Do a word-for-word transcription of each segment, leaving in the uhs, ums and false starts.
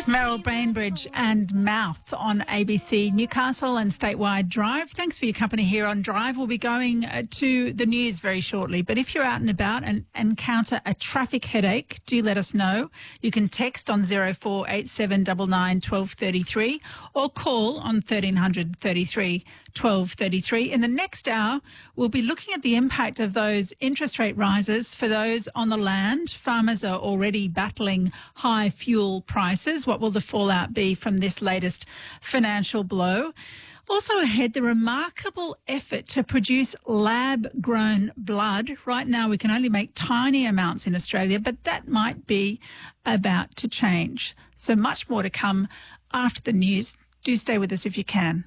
It's Meryl Bainbridge and Mouth on A B C Newcastle and Statewide Drive. Thanks for your company here on Drive. We'll be going uh, to the news very shortly. But if you're out and about and encounter a traffic headache, do let us know. You can text on zero four eight seven nine nine one two three three or call on thirteen hundred thirty-three twelve thirty-three. In the next hour, we'll be looking at the impact of those interest rate rises for those on the land. Farmers are already battling high fuel prices. What will the fallout be from this latest financial blow? Also ahead, the remarkable effort to produce lab-grown blood. Right now, we can only make tiny amounts in Australia, but that might be about to change. So much more to come after the news. Do stay with us if you can.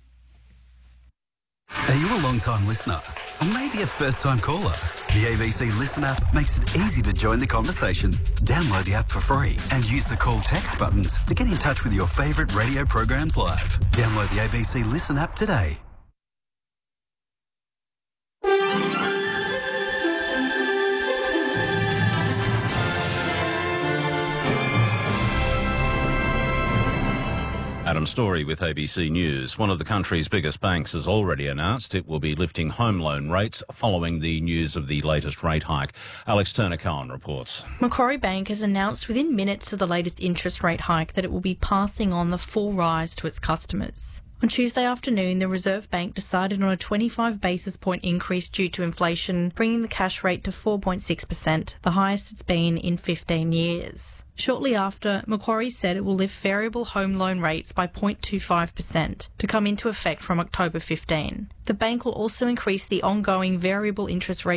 Are you a long-time listener? Or maybe a first-time caller? The A B C Listen app makes it easy to join the conversation. Download the app for free and use the call text buttons to get in touch with your favourite radio programs live. Download the A B C Listen app today. Adam Story with A B C News. One of the country's biggest banks has already announced it will be lifting home loan rates following the news of the latest rate hike. Alex Turner-Cohen reports. Macquarie Bank has announced within minutes of the latest interest rate hike that it will be passing on the full rise to its customers. On Tuesday afternoon, the Reserve Bank decided on a twenty-five basis point increase due to inflation, bringing the cash rate to four point six percent, the highest it's been in fifteen years. Shortly after, Macquarie said it will lift variable home loan rates by zero point two five percent to come into effect from October fifteenth. The bank will also increase the ongoing variable interest rate